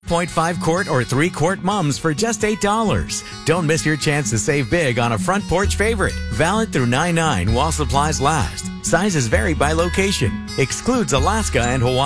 0.5 quart or 3 quart mums for just $8. Don't miss your chance to save big on a front porch favorite. Valid through 9/9 while supplies last. Sizes vary by location. Excludes Alaska and Hawaii.